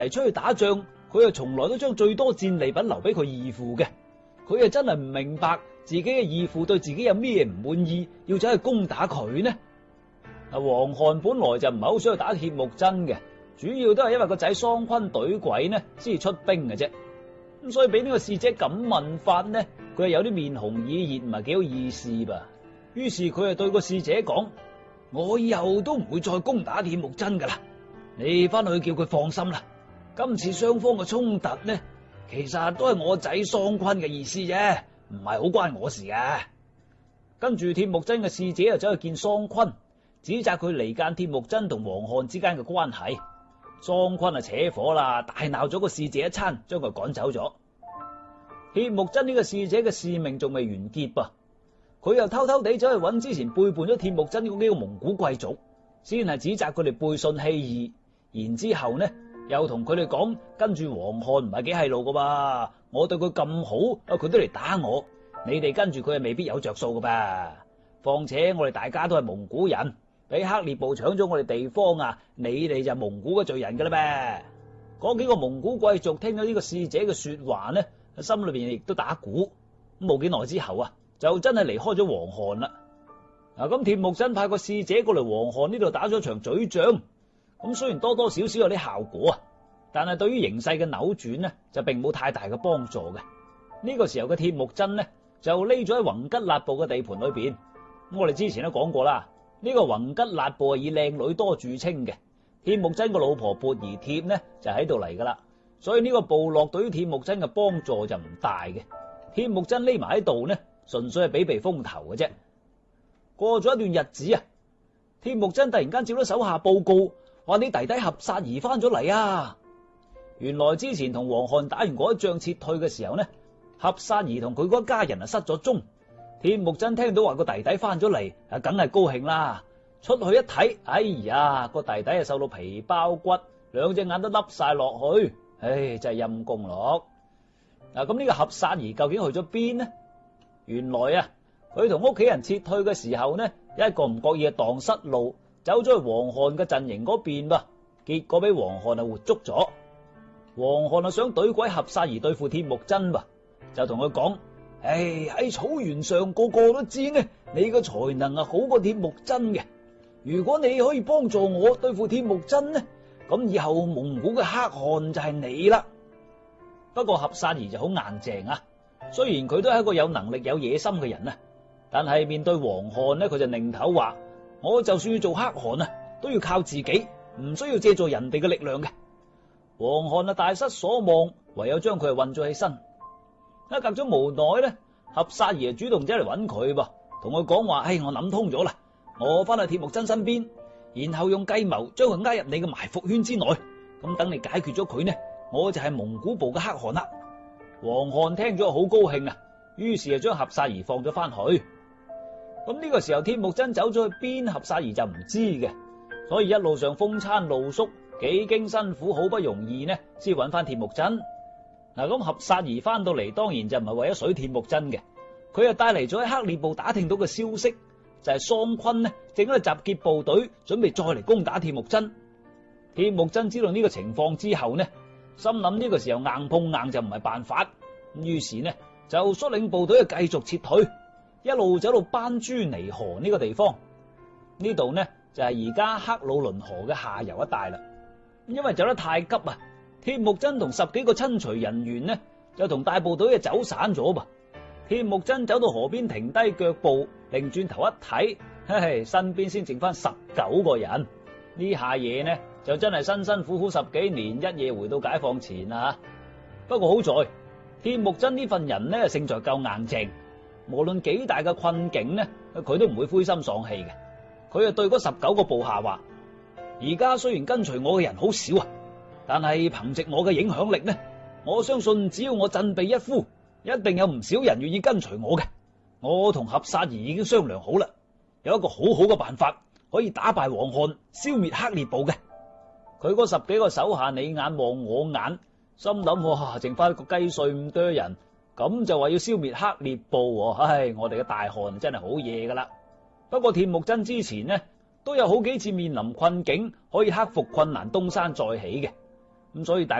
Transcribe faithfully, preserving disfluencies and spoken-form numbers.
嚟出去打仗，佢又從來都將最多戰利品留俾佢義父嘅。佢又真係唔明白自己嘅義父對自己有咩唔滿意，要走去攻打佢呢？啊，黃漢本來就唔係好想去打鐵木真嘅，主要都係因為個仔桑昆懟鬼呢，先至出兵嘅啫。咁所以俾呢個使者咁問法呢，佢係有啲面紅耳熱，唔係幾好意思吧。於是佢就對個使者講：我以後都唔會再攻打鐵木真噶啦，你翻去叫佢放心啦。今次雙方嘅衝突呢，其實都係我仔桑昆嘅意思啫，唔係好關我事嘅。跟住鐵木真嘅使者又走去見桑昆，指責佢離間鐵木真同黃漢之間嘅關係。桑昆啊扯火啦，大鬧咗個使者一餐，將佢趕走咗。鐵木真呢個使者嘅使命仲未完結噃，佢又偷偷地走去揾之前背叛咗鐵木真嗰幾個蒙古貴族，先係指責佢哋背信棄義，然之後呢又同佢哋講，跟住黃漢唔係幾係路噶噃，我對佢咁好，佢都嚟打我，你哋跟住佢係未必有着數噶噃。況且我哋大家都係蒙古人，俾黑列部搶咗我哋地方啊，你哋就蒙古嘅罪人噶啦噃。嗰幾個蒙古貴族聽到呢個使者嘅說話呢，心裏邊亦都打鼓。冇幾耐之後啊，就真係離開咗黃漢啦。嗱，咁鐵木真派個使者過嚟黃漢呢度打咗場嘴仗，咁雖然多多少少有啲效果啊，但係對於形勢嘅扭轉呢，就並冇太大嘅幫助嘅。呢個時候嘅鐵木真呢，就匿咗喺宏吉勒部嘅地盤裏邊。我哋之前都講過啦，呢個宏吉勒部係以靚女多著稱嘅，鐵木真個老婆缽兒帖呢就喺度嚟噶啦，所以呢個部落對於鐵木真嘅幫助就唔大嘅。鐵木真匿埋喺度呢，純粹係避避風頭嘅啫。過咗一段日子啊，鐵木真突然間接到手下報告，話你弟弟合薩兒翻咗嚟啊！原來之前同黃漢打完嗰一仗撤退嘅時候呢，合薩兒同佢嗰家人啊失咗蹤。鐵木真聽到話個弟弟翻咗嚟，啊，梗係高興啦。出去一睇，哎呀，個弟弟啊瘦到皮包骨，兩隻眼都凹晒落去，唉，真係陰公咯。嗱，咁呢個合薩兒究竟去咗邊呢？原來啊，佢同屋企人撤退嘅時候呢，一個唔覺意啊蕩失路，走咗去黃漢嘅陣營嗰邊噃，結果俾黃漢啊活捉咗。黃漢啊想懟鬼合薩兒對付鐵木真噃，就同佢講：唉，喺草原上個個都知呢，你個才能啊好過鐵木真嘅。如果你可以幫助我對付鐵木真呢，咁以後蒙古嘅黑汗就係你啦。不過合薩兒就好硬淨啊，雖然佢都係一個有能力有野心嘅人啊，但係面對黃漢呢，佢就擰頭話：我就算要做黑汗啊，都要靠自己，唔需要借助人哋嘅力量嘅。黃漢啊大失所望，唯有將佢啊運咗起身。一隔咗無奈呢，合薩兒主動走嚟揾佢噃，同佢講話：唉，我諗通咗啦，我翻去鐵木真身邊，然後用計謀將佢呃入你嘅埋伏圈之內，咁等你解決咗佢呢，我就係蒙古部嘅黑汗啦。黃漢聽咗好高興啊，於是就將合薩兒放咗翻去。咁呢個時候鐵木真走咗去邊，合薩兒就唔知嘅，所以一路上風餐露宿，幾經辛苦，好不容易呢先揾翻鐵木真。嗱，咁合薩兒翻到嚟，當然就唔係為咗水鐵木真嘅，佢又帶嚟咗喺黑列部打聽到嘅消息，就係桑昆呢正喺度集結部隊，準備再嚟攻打鐵木真。鐵木真知道呢個情況之後呢，心諗呢個時候硬碰硬就唔係辦法，於是呢就率領部隊繼續撤退，一路走到班朱尼河呢個地方。呢度呢就係而家克魯倫河嘅下游一帶啦。因為走得太急啊，鐵木真同十幾個親隨人員呢就同大部隊啊走散咗噃。鐵木真走到河邊停低腳步，擰轉頭一睇，嘿嘿，身邊先剩翻十九個人。呢下嘢呢就真係辛辛苦苦十幾年，一夜回到解放前啊！不過好在鐵木真呢份人呢勝在夠硬淨，無論幾大嘅困境呢，佢都唔會灰心喪氣嘅。佢啊對嗰十九個部下話：而家雖然跟隨我嘅人好少啊，但係憑借我嘅影響力呢，我相信只要我振臂一呼，一定有唔少人願意跟隨我嘅。我同合薩兒已經商量好啦，有一個好好嘅辦法可以打敗黃漢，消滅黑列部嘅。佢嗰十幾個手下你眼望我眼，心諗哇，剩翻一個雞碎咁多人，咁就話要消滅黑列部，唉，我哋嘅大汗真係好嘢噶啦。不過鐵木真之前呢都有好幾次面臨困境，可以克服困難東山再起嘅。 咁所以大